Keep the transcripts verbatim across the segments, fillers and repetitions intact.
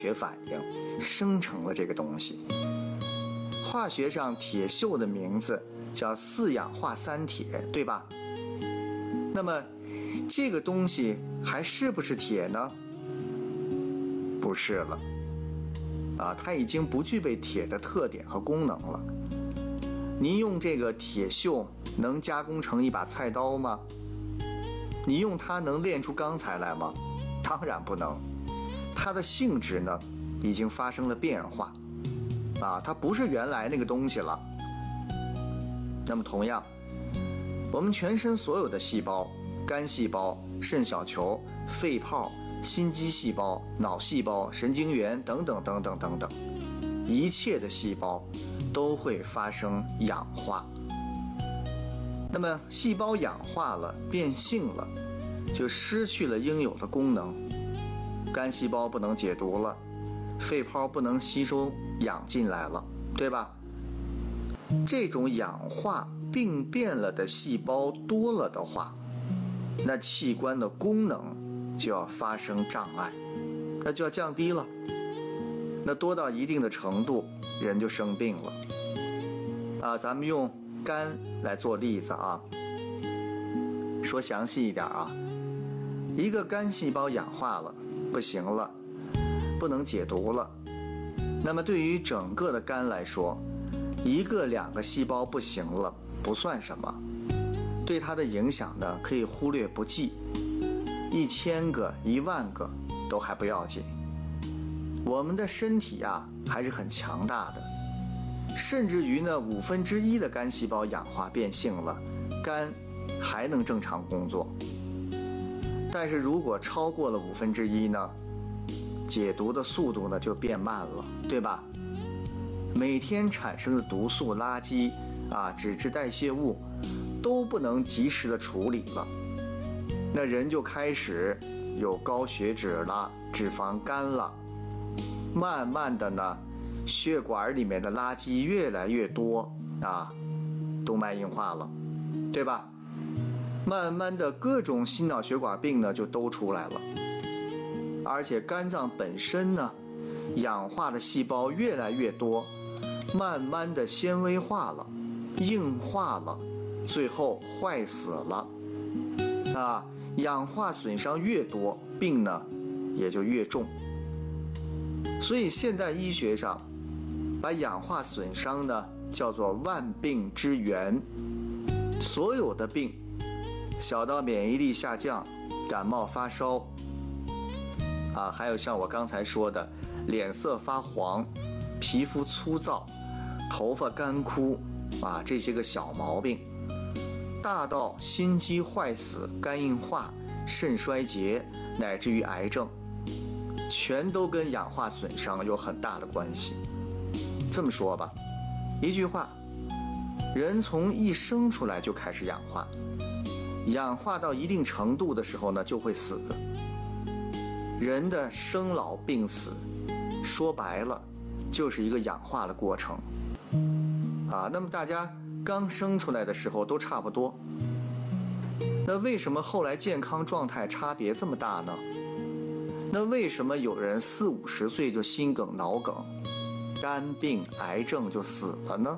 学反应生成了这个东西。化学上铁锈的名字叫四氧化三铁，对吧？那么这个东西还是不是铁呢？不是了啊，它已经不具备铁的特点和功能了。您用这个铁锈能加工成一把菜刀吗？你用它能炼出钢材来吗？当然不能。它的性质呢，已经发生了变化啊，它不是原来那个东西了。那么同样，我们全身所有的细胞，肝细胞、肾小球、肺泡、心肌细胞、脑细胞、神经元等等等等等等，一切的细胞都会发生氧化。那么细胞氧化了，变性了，就失去了应有的功能。肝细胞不能解毒了，肺泡不能吸收氧进来了，对吧？这种氧化病变了的细胞多了的话，那器官的功能就要发生障碍，那就要降低了。那多到一定的程度，人就生病了。啊，咱们用肝来做例子啊，说详细一点啊，一个肝细胞氧化了，不行了，不能解毒了。那么对于整个的肝来说，一个两个细胞不行了不算什么，对它的影响呢可以忽略不计，一千个一万个都还不要紧。我们的身体啊还是很强大的，甚至于呢五分之一的肝细胞氧化变性了，肝还能正常工作。但是如果超过了五分之一呢，解毒的速度呢就变慢了，对吧？每天产生的毒素、垃圾啊、脂质代谢物都不能及时的处理了，那人就开始有高血脂了，脂肪肝了，慢慢的呢，血管里面的垃圾越来越多啊，动脉硬化了，对吧？慢慢的各种心脑血管病呢就都出来了，而且肝脏本身呢氧化的细胞越来越多，慢慢的纤维化了，硬化了，最后坏死了啊！氧化损伤越多，病呢也就越重。所以现代医学上把氧化损伤呢叫做万病之源，所有的病，小到免疫力下降、感冒发烧啊，还有像我刚才说的脸色发黄、皮肤粗糙、头发干枯啊，这些个小毛病，大到心肌坏死、肝硬化、肾衰竭，乃至于癌症，全都跟氧化损伤有很大的关系。这么说吧，一句话，人从一生出来就开始氧化，氧化到一定程度的时候呢，就会死。人的生老病死，说白了，就是一个氧化的过程啊。那么大家刚生出来的时候都差不多，那为什么后来健康状态差别这么大呢？那为什么有人四五十岁就心梗、脑梗、肝病、癌症就死了呢？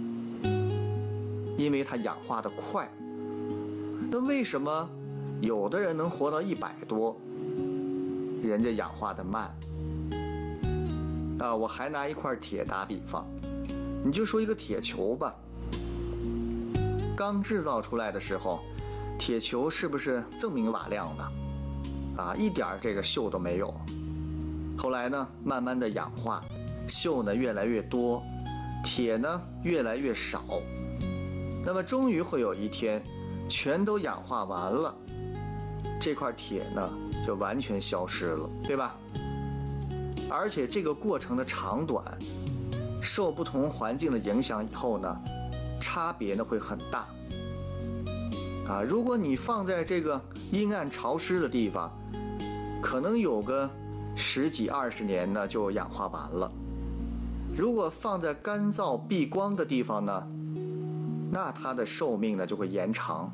因为它氧化的快。那为什么有的人能活到一百多，人家氧化的慢啊？我还拿一块铁打比方，你就说一个铁球吧，刚制造出来的时候，铁球是不是锃明瓦亮的啊？一点这个锈都没有。后来呢，慢慢的氧化，锈呢越来越多，铁呢越来越少。那么终于会有一天，全都氧化完了，这块铁呢就完全消失了，对吧？而且这个过程的长短，受不同环境的影响以后呢，差别呢会很大啊。如果你放在这个阴暗潮湿的地方，可能有个十几二十年呢就氧化完了。如果放在干燥避光的地方呢，那它的寿命呢就会延长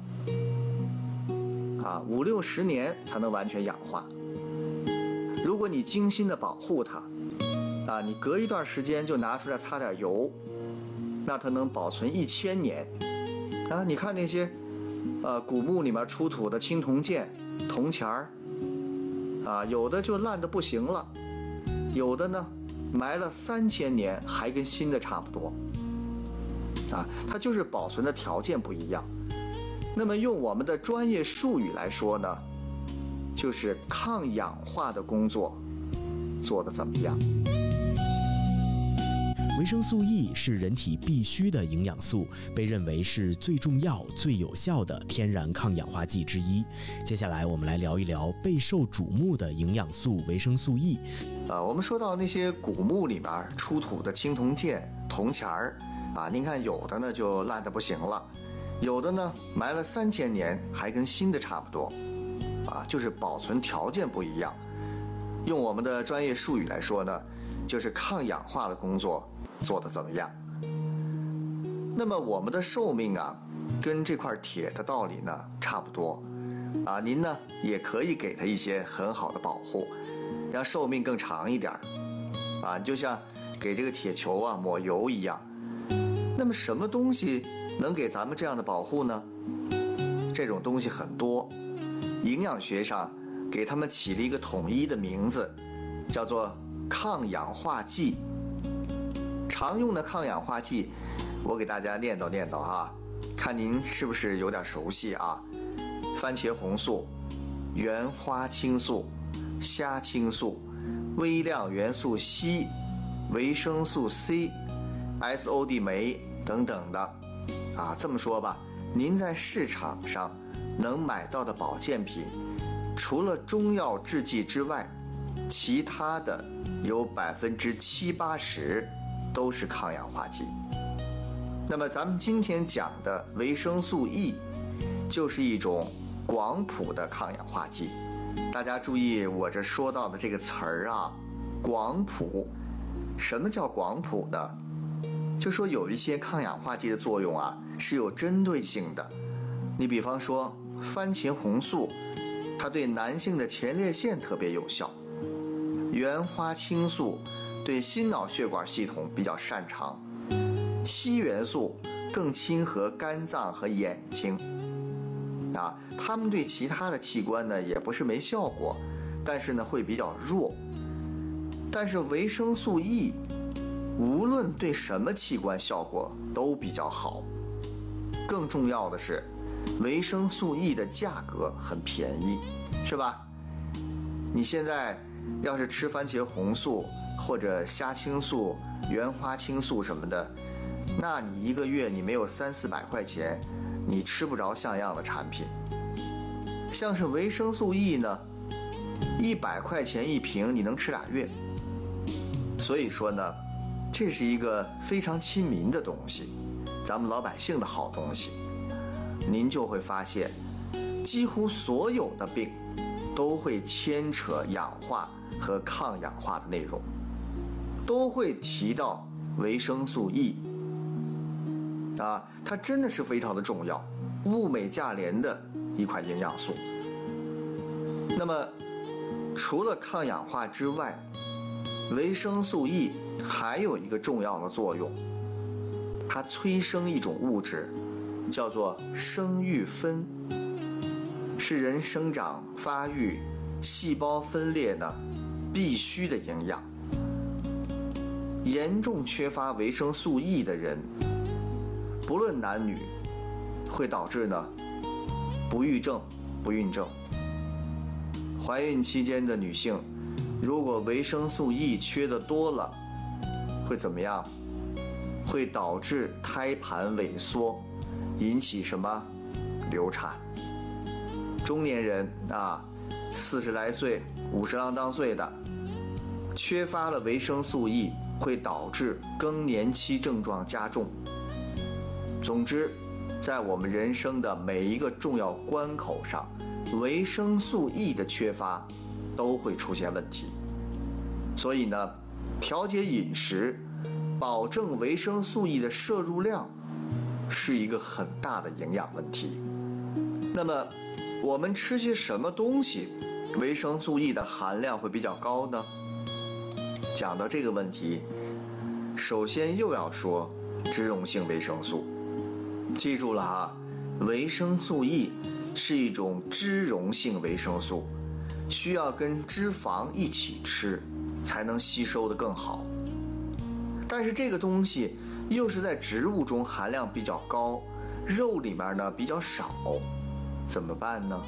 啊，五六十年才能完全氧化。如果你精心的保护它， 啊，你隔一段时间就拿出来擦点油，那它能保存一千年。啊，你看那些呃古墓里面出土的青铜剑、铜钱儿，啊，有的就烂得不行了，有的呢埋了三千年还跟新的差不多。啊，它就是保存的条件不一样。那么用我们的专业术语来说呢，就是抗氧化的工作做得怎么样？ 维生素 E 是人体必需的营养素，被认为是最重要、最有效的天然抗氧化剂之一。接下来我们来聊一聊备受瞩目的营养素维生素 E。 呃，我们说到那些古墓里面出土的青铜剑、铜钱儿，啊，您看有的呢就烂得不行了，有的呢埋了三千年还跟新的差不多，啊，就是保存条件不一样。用我们的专业术语来说呢，就是抗氧化的工作做得怎么样？那么我们的寿命啊，跟这块铁的道理呢差不多，啊，您呢也可以给它一些很好的保护，让寿命更长一点，啊，就像给这个铁球啊抹油一样。那么什么东西能给咱们这样的保护呢？这种东西很多，营养学上给它们起了一个统一的名字，叫做抗氧化剂。常用的抗氧化剂，我给大家念叨念叨啊，看您是不是有点熟悉啊？番茄红素、原花青素、虾青素、微量元素硒、维生素 C、S O D 酶等等的啊。这么说吧，您在市场上能买到的保健品，除了中药制剂之外，其他的有百分之七八十都是抗氧化剂。那么咱们今天讲的维生素 E 就是一种广谱的抗氧化剂。大家注意我这说到的这个词儿啊，广谱。什么叫广谱呢？就说有一些抗氧化剂的作用啊是有针对性的。你比方说番茄红素，它对男性的前列腺特别有效；原花青素对心脑血管系统比较擅长；硒元素更亲和肝脏和眼睛。啊，它们对其他的器官呢也不是没效果，但是呢会比较弱。但是维生素 E 无论对什么器官效果都比较好。更重要的是，维生素 E 的价格很便宜，是吧？你现在要是吃番茄红素或者虾青素、原花青素什么的，那你一个月你没有三四百块钱，你吃不着像样的产品。像是维生素 E 呢，一百块钱一瓶，你能吃俩月。所以说呢，这是一个非常亲民的东西，咱们老百姓的好东西。您就会发现，几乎所有的病都会牵扯氧化和抗氧化的内容，都会提到维生素 E。啊，它真的是非常的重要，物美价廉的一款营养素。那么，除了抗氧化之外，维生素 E 还有一个重要的作用，它催生一种物质，叫做生育酚，是人生长发育、细胞分裂呢必须的营养。严重缺乏维生素 E 的人，不论男女，会导致呢不育症、不孕症。怀孕期间的女性，如果维生素 E 缺的多了，会怎么样？会导致胎盘萎缩，引起什么流产。中年人啊，四十来岁、五十郎当岁的，缺乏了维生素 E， 会导致更年期症状加重。总之，在我们人生的每一个重要关口上，维生素 E 的缺乏都会出现问题。所以呢，调节饮食，保证维生素 E 的摄入量，是一个很大的营养问题。那么，我们吃些什么东西，维生素 E 的含量会比较高呢？ 讲到这个问题，首先又要说脂溶性维生素。记住了哈，维生素 E 是一种脂溶性维生素，需要跟脂肪一起吃才能吸收得更好。但是这个东西又是在植物中含量比较高，肉里面呢比较少，怎么办呢？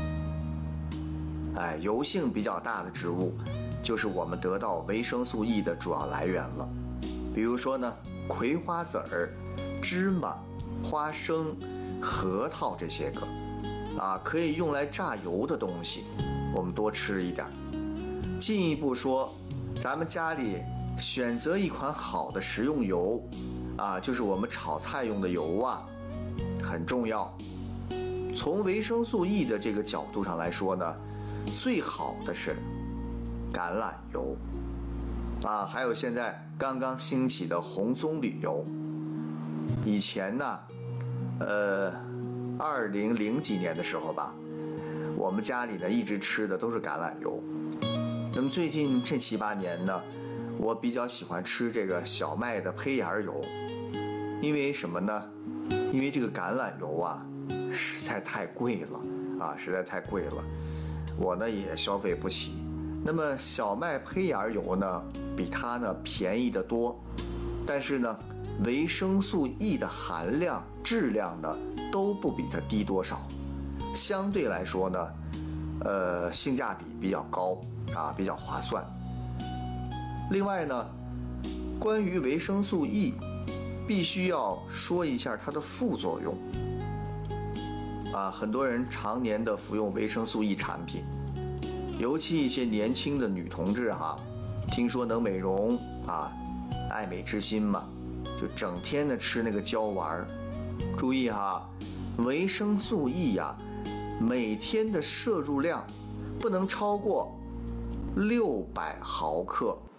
哎，油性比较大的植物就是我们得到维生素 E 的主要来源了。比如说呢，葵花籽儿、芝麻、花生、核桃这些个啊，可以用来榨油的东西，我们多吃一点。进一步说，咱们家里选择一款好的食用油啊，就是我们炒菜用的油啊，很重要。从维生素 E 的这个角度上来说呢，最好的是橄榄油啊，还有现在刚刚兴起的红棕榈油。以前呢，呃，二零零几年的时候吧，我们家里呢一直吃的都是橄榄油。那么最近这七八年呢，我比较喜欢吃这个小麦的胚芽油，因为什么呢？因为这个橄榄油啊，实在太贵了啊，实在太贵了，我呢也消费不起。那么小麦胚芽油呢，比它呢便宜得多，但是呢，维生素 E 的含量、质量呢都不比它低多少，相对来说呢，呃，性价比比较高啊，比较划算。另外呢，关于维生素 E， 必须要说一下它的副作用。啊，很多人常年的服用维生素 E 产品，尤其一些年轻的女同志哈，听说能美容啊，爱美之心嘛，就整天的吃那个胶丸。注意哈，维生素 E 呀，每天的摄入量不能超过六百毫克。